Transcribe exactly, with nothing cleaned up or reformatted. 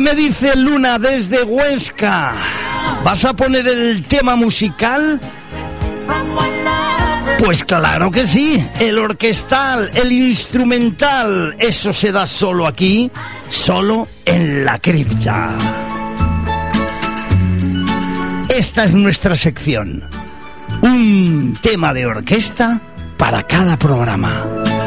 me dice Luna desde Huesca? ¿Vas a poner el tema musical? Pues claro que sí, el orquestal, el instrumental, eso se da solo aquí, solo en La Cripta. Esta es nuestra sección, un tema de orquesta para cada programa.